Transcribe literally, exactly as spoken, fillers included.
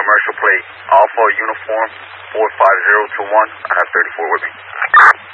commercial plate Alpha Uniform four five zero two one. I have thirty-four with me.